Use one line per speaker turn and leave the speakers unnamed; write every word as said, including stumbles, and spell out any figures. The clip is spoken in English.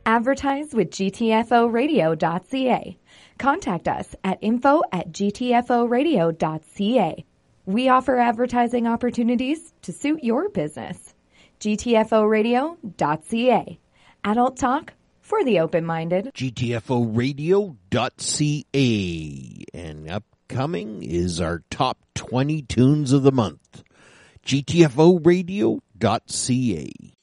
Advertise with G T F O radio dot C A. Contact us at info at G T F O radio dot C A. We offer advertising opportunities to suit your business. G T F O radio dot C A. Adult talk for the open-minded.
G T F O radio dot C A. And upcoming is our top twenty tunes of the month. G T F O radio dot C A.